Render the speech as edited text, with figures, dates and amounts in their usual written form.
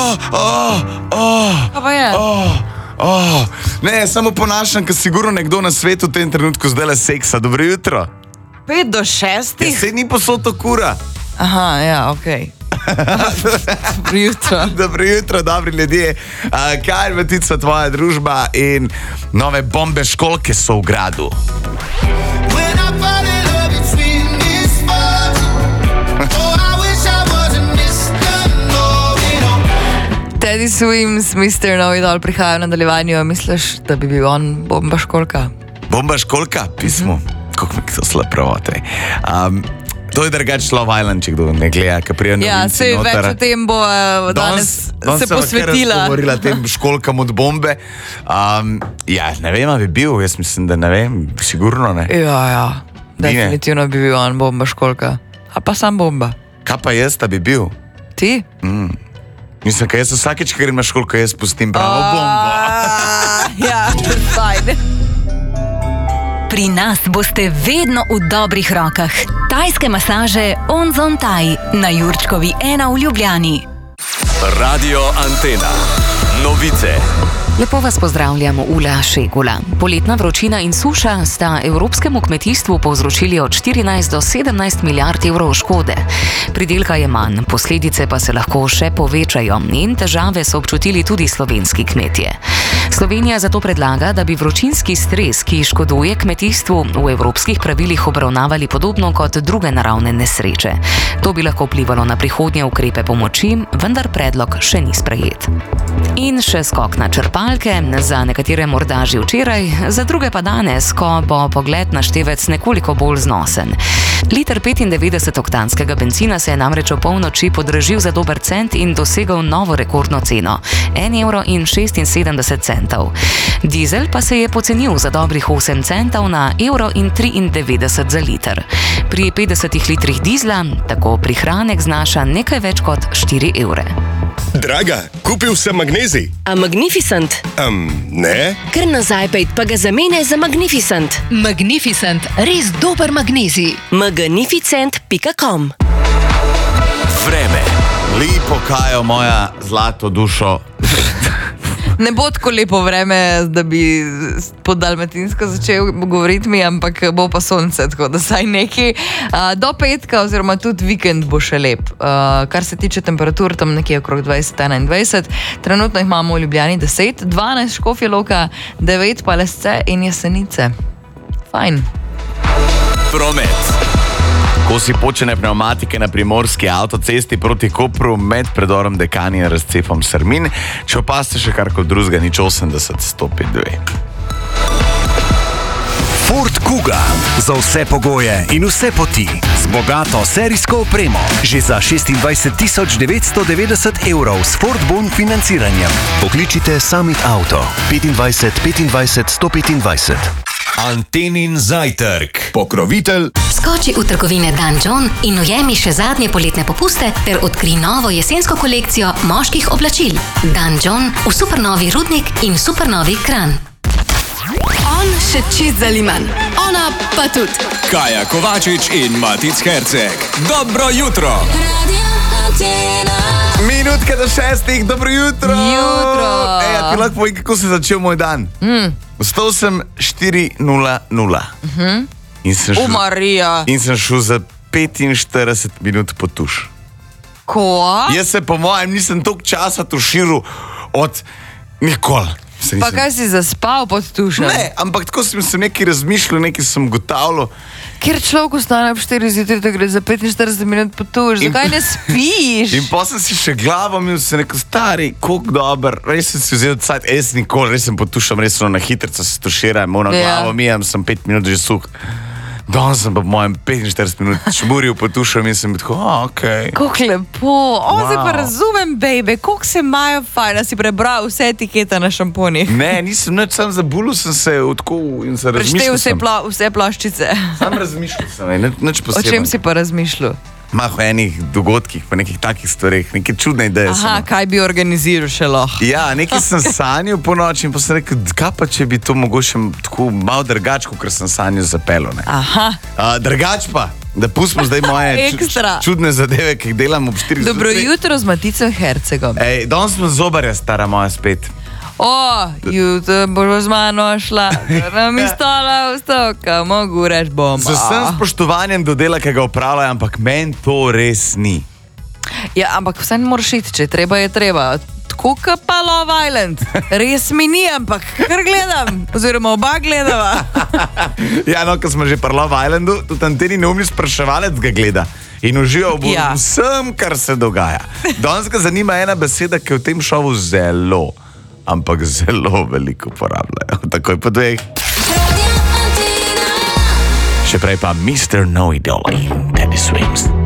Kaj pa je? Ne, samo ponašam, ker sigurno nekdo na svetu v tem trenutku zdaj le seksa. Dobro jutro. 5 do 6? Se ni posod to kura. Aha, ja, okej. Dobro jutro. Dobro jutro, dobri ljudje. Kaj je Matica tvoja družba in nove bombe školke so v gradu? Teddy Swims, Mr. Know-It-All prihaja v nadaljevanju. Misliš, da bi bil on bomba školka? Bomba školka? Pismo. Kako mi to slab pravote. To je drugače Love Island, če kdo ne gleda, ki prijem ja, novinci noter. Ja, več o tem bo danes se posvetila. Govorila tem školkam od bombe. Ja, ne vem, bi bil. Jaz mislim, da ne vem. Sigurno ne. Ja. Definitivno bi bil on bomba školka. A pa sam bomba. Kaj pa jaz, da bi bil? Ti? Mislim, kaj jaz vsakeč, ker imaš školko, jaz pustim pravo bombo. Ja, fajn. Pri nas boste vedno v dobrih rokah. Tajske masaže Onzon Thai na Jurčkovi 1 v Ljubljani. Radio Antena. Novice. Lepo vas pozdravljamo, Ula Šegula. Poletna vročina in suša sta evropskemu kmetijstvu povzročili od 14 do 17 milijard evrov škode. Pridelka je manj, posledice pa se lahko še povečajo in težave so občutili tudi slovenski kmetje. Slovenija zato predlaga, da bi vročinski stres, ki škoduje kmetijstvu, v evropskih pravilih obravnavali podobno kot druge naravne nesreče. To bi lahko vplivalo na prihodnje ukrepe pomoči, vendar predlog še ni sprejet. In še skok na črpalke, za nekatere morda že včeraj, za druge pa danes, ko bo pogled na števec nekoliko bolj znosen. Liter 95-oktanskega bencina se je namreč ob polnoči podražil za dober cent in dosegel novo rekordno ceno, 1,76 evra. Dizel pa se je pocenil za dobrih 8 centov na 1,93 za liter. Pri 50 litrih dizla tako prihranek znaša nekaj več kot 4 evre. Draga, kupil sem magnezij. A Magnificent? Ne. Ker nazaj pejt pa ga zamene za Magnificent. Magnificent, res dober magnezij. Magnificent.com. Vreme. Lepo kajo, moja zlato dušo. Ne bo tako lepo vreme, da bi po dalmatinsko začel govoriti mi, ampak bo pa sonce, tako da saj neki. Do petka oziroma tudi vikend bo še lep. Kar se tiče temperatur, tam nekje okrog 20-21. Trenutno jih imamo v Ljubljani 10, 12 Škofja Loka, 9 pa Lesce in Jesenice. Fajn. Promet. Ko si počene pneumatike na primorski avtocesti proti Kopru med predorom Dekani in razcepom Srmin, če opaste še kar kot drugega, nič 80 152. Ford Kuga. Za vse pogoje in vse poti. Z bogato serijsko opremo. Že za 26.990 evrov s Ford Bon financiranjem. Pokličite Summit Auto 25 25 125. Antenin zajtrk. Pokrovitelj. Skoči v trgovine Dan John in ujemi še zadnje poletne popuste ter odkri novo jesensko kolekcijo moških oblačil. Dan John v supernovi Rudnik in supernovi Kranj. On še čist zaliman. Ona pa tudi. Kaja Kovačič in Matic Herceg. Dobro jutro. Minutke do 6, dobro jutro. Jutro. Ja, ti lahko povem, kako se je začel moj dan. Vstal sem 4:00. Marija. In sem šel za 45 minut po tuš. Ko? Jaz se po mojem nisem toliko časa tuširal od nikoli. Pa kaj si zaspal pod tušem? Ne, ampak tako sem nekaj razmišljal, nekaj sem ugotavljal. Ker človek ostane ob 4 zjutraj, da gre za 45 minut po tuš, zakaj ne spiš? In pa sem si še glavo imel, se rekel, stari, koliko dober, res sem si vzel cajt, res nikoli, res sem potušam, res na hitrico se tuširam, na glavo mijam, sem 5 minut že suh. Danes sem pa v mojem 45 minut čmuril, potušal in sem bil tako, okej. Koliko lepo, zdaj pa razumem, baby, koliko se imajo fajn, da si prebral vse etikete na šamponih. Ne, nisem nič, sam zabulil sem se tako in se razmišljal sem. Preštel vse ploščice. Sam razmišljal sem, nič posebno. O čem si pa razmišljal? O enih dogodkih, pa nekih takih stvareh, neke čudne ideje. Aha, kaj bi organiziral še lahko? Ja, nekaj sem sanjal po noči in pa sem rekel, kaj pa če bi to mogoče tako malo drugače, kot sem sanjal zapeljal. Aha. Drugač pa, Da pustimo zdaj moje Ekstra. čudne zadeve, ki jih delam ob 4 zjutraj. Dobro jutro z Maticem Hercegom. Danes smo zobarja, stara moja spet. Jutro boš z mano šla, da mi stala vstoka, mogu reči bom. Z vsem spoštovanjem do dela, ki ga upravljajo, ampak meni to res ni. Ja, ampak vse ne moraš iti, če treba je treba. Tako kot pa Love Island. Res mi ni, ampak kar gledam. Oziroma oba gledava. Ja, no, ko smo že pri Love Islandu, tudi Anteni neumni spraševalec ga gleda. In uživa v vsem, kar se dogaja. Danes ga zanima ena beseda, ki v tem šovu zelo, ampak zelo veliko uporabljajo. Takoj po 2. Še prej pa Mr. No Idol in Teddy Swims.